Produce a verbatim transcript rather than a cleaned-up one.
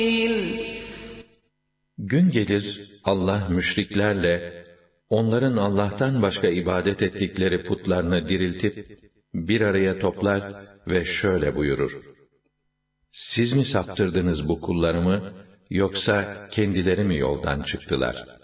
Gün gelir, Allah müşriklerle, onların Allah'tan başka ibadet ettikleri putlarını diriltip, bir araya toplar ve şöyle buyurur: Siz mi saptırdınız bu kullarımı, yoksa kendileri mi yoldan çıktılar?